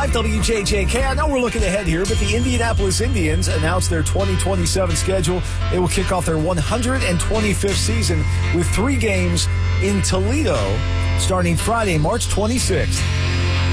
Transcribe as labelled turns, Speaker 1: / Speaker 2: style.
Speaker 1: 105 WJJK. I know we're looking ahead here, but the Indianapolis Indians announced their 2027 schedule. They will kick off their 125th season with 3 games in Toledo starting Friday, March 26th.